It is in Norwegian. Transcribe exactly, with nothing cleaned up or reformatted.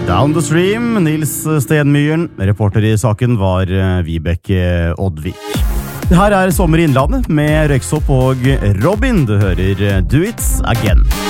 Down the Stream, Nils Stenmyren. Reporter i saken var Vibeke Oddvik. Her er Sommer i Innlandet med Røyksopp og Robin. Du hører Do It Again.